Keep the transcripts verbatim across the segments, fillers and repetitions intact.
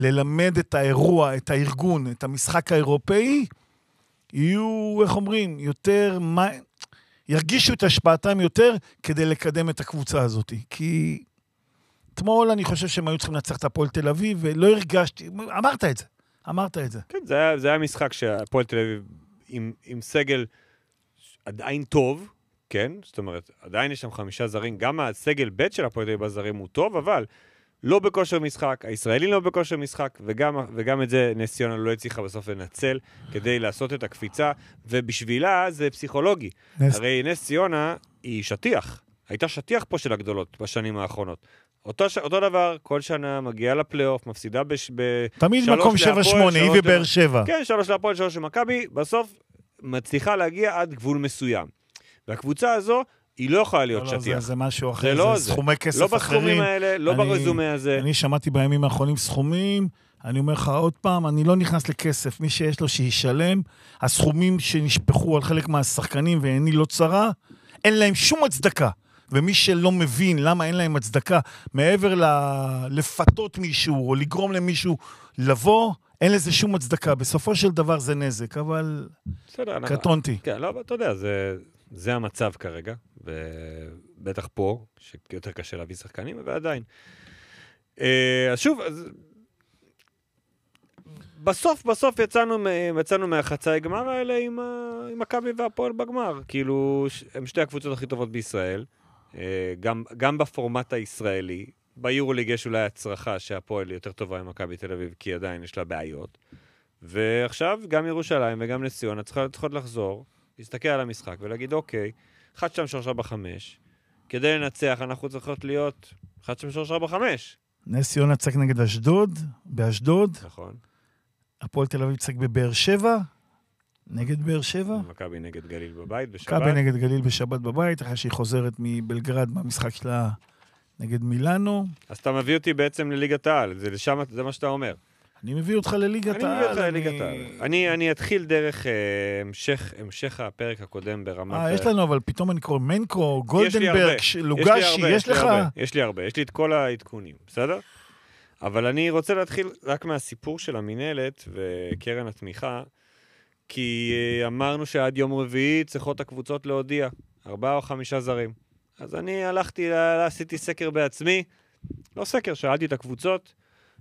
ללמד את האירוע, את הארגון, את המשחק האירופאי, יהיו, איך אומרים, יותר, מה, ירגישו את השפעתם יותר כדי לקדם את הקבוצה הזאת. כי אתמול אני חושב שהם היו צריכים לנצח את הפועל תל אביב, ולא הרגשתי, אמרת את זה, אמרת את זה. כן, זה היה, זה היה משחק שהפועל תל אביב עם, עם סגל עדיין טוב, כן? זאת אומרת, עדיין יש שם חמישה זרים, גם הסגל ב' של הפועל תל אביב הזרים הוא טוב, אבל לא בכושר משחק, הישראלים לא בכושר משחק, וגם, וגם את זה נס ציונה לא הצליחה בסוף לנצל, כדי לעשות את הקפיצה, ובשבילה זה פסיכולוגי. נס... הרי נס ציונה היא שטיח, הייתה שטיח פה של הגדולות בשנים האחרונות. אותו, אותו דבר, כל שנה מגיעה לפלייאוף, מפסידה בש... ב... תמיד מקום שבע שמונה, היא ובאר שבע. כן, שלוש להפועל, שלוש למכבי, בסוף מצליחה להגיע עד גבול מסוים. והקבוצה הזו, היא לא יכולה להיות לא, שטיח. זה, זה משהו אחר, זה, זה, לא זה סכומי כסף לא אחרים. לא בסכומים האלה, לא אני, ברזומה הזה. אני שמעתי בימים האחרונים סכומים, אני אומר לך עוד פעם, אני לא נכנס לכסף, מי שיש לו שישלם, הסכומים שנשפחו על חלק מהשחקנים ואני לא צרה, אין להם שום הצדקה. ומי שלא מבין למה אין להם הצדקה, מעבר ל- לפתות מישהו או לגרום למישהו לבוא, אין לזה שום הצדקה. בסופו של דבר זה נזק, אבל קטונתי. כן, לא, אתה יודע, זה, זה המצב כרגע, ובטח פה, שיותר קשה להביא שחקנים, ועדיין. אז שוב, אז... בסוף, בסוף יצאנו, יצאנו מהחצאי גמר האלה עם, עם מכבי והפועל בגמר. כאילו, הם שתי הקבוצות הכי טובות בישראל, גם, גם בפורמט הישראלי. ביורוליג יש אולי הצרחה שהפועל יותר טובה עם מכבי תל אביב, כי עדיין יש לה בעיות. ועכשיו גם ירושלים וגם נס ציונה צריכות לחזור, להסתכל על המשחק ולהגיד, אוקיי, אחת, שתיים, שלוש, ארבע, חמש. כדי לנצח אנחנו צריכות להיות אחת, שתיים, שלוש, ארבע, חמש. נס ציונה צחק נגד אשדוד, באשדוד. נכון. הפועל תל אביב צחק בבאר שבע, נגד באר שבע. מכבי נגד גליל בבית בשבת. מכבי נגד גליל בשבת בבית, אחרי שהיא חוזרת מבלגרד במשחק שלה נגד מילאנו. אז אתה מביא אותי בעצם לליגת העל, זה, לשם, זה מה שאתה אומר. אני מביא אותך לליגת העל. אני מביא אותך לליגת העל. אני, אני אתחיל דרך אה, המשך, המשך הפרק הקודם ברמת... אה, יש לנו, אבל פתאום אני קורא מנקו, גולדנברג, לוגשי, יש לך? יש לי הרבה, יש לי את כל העדכונים, בסדר? אבל אני רוצה להתחיל רק מהסיפור של המנהלת וקרן התמיכה, כי אמרנו שעד יום רביעי צריכות הקבוצות להודיע, ארבעה או חמישה זרים. אז אני הלכתי, עשיתי סקר בעצמי, לא סקר, שאלתי את הקבוצות,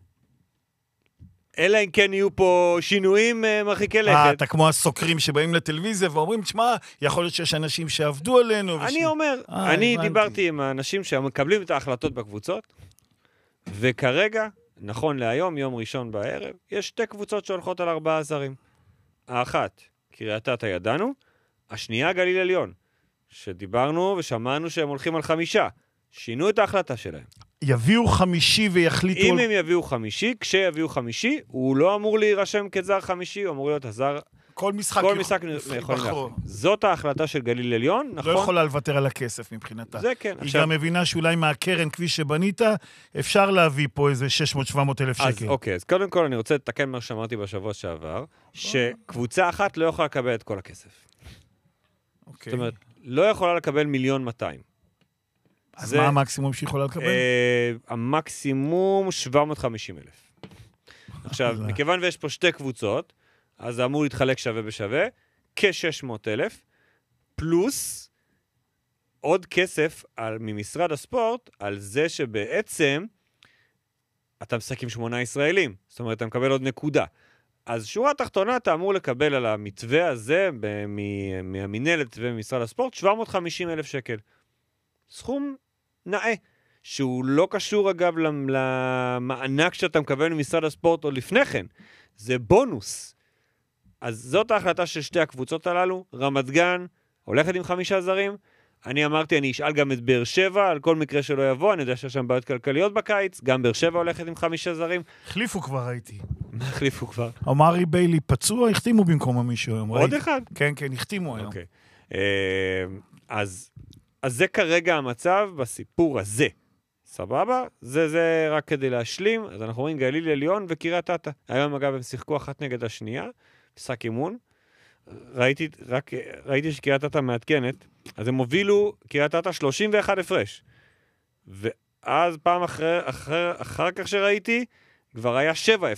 אלא אם כן יהיו פה שינויים מרחיקי לכת. אה, אתה כמו הסוקרים שבאים לטלוויזיה ואומרים, תשמע, יכול להיות שיש אנשים שעבדו עלינו. אני אומר, אני דיברתי עם האנשים שמקבלים את ההחלטות בקבוצות, וכרגע, נכון להיום, יום ראשון בערב, יש שתי קבוצות שהולכות על ארבעה זרים. האחת, קריית אתא ידענו, השנייה גליל עליון, שדיברנו ושמענו שהם הולכים על חמישה. שינו את ההחלטה שלהם. יביאו חמישי ויחליטו... אם הם יביאו חמישי, כשיביאו חמישי, הוא לא אמור להירשם כזר חמישי, הוא אמור להיות הזר... כל משחק... כל משחק יכולים להחליט. זאת ההחלטה של גליל עליון, נכון? לא יכולה לוותר על הכסף מבחינתה. זה כן. היא גם מבינה שאולי מהקרן כפי שבנית, אפשר להביא פה איזה שש מאות שבע מאות אלף שקל. אז אוקיי, אז קודם כל אני רוצה לתקן מה שאמרתי בשבוע שעבר, שקבוצה אחת לא יכולה לקבל את כל הכסף. זאת אומרת, לא יכולה לקבל מיליון מאתיים. אז מה המקסימום שיכולה לקבל? המקסימום שבע מאות וחמישים אלף. עכשיו, מכיוון ויש פה שתי קבוצות, אז זה אמור להתחלק שווה בשווה, כ-שש מאות אלף, פלוס עוד כסף על, ממשרד הספורט, על זה שבעצם אתה משחק עם שמונה ישראלים. זאת אומרת, אתה מקבל עוד נקודה. אז שורה תחתונה, אתה אמור לקבל על המתווה הזה, מהמנהלת וממשרד הספורט, שבע מאות וחמישים אלף שקל. סכום נאה, שהוא לא קשור אגב למענק שאתה מקבל ממשרד הספורט או לפני כן. זה בונוס. אז זאת ההחלטה של שתי הקבוצות הללו. רמת גן הולכת עם חמישה זרים. אני אמרתי, אני אשאל גם את באר שבע, על כל מקרה שלא יבוא, אני יודע שיש שם בעיות כלכליות בקיץ, גם באר שבע הולכת עם חמישה זרים. החליפו כבר, ראיתי. מה החליפו כבר? אמרי ביילי פצוע, החתימו במקום מישהו היום. עוד אחד? כן, כן, החתימו היום. אוקיי. אז, אז זה כרגע המצב בסיפור הזה. סבבה? זה, זה רק כדי להשלים. אז אנחנו רואים גליל עליון וקריית אתא. היום אגב הם שיחקו אחת נגד השנייה, משחק אימון. ראיתי, רק, ראיתי שקריית אתא מעדכנת, אז הם הובילו קריית אתא שלושים ואחת הפרש. ואז פעם אחר, אחר, אחר כך שראיתי, כבר היה שבע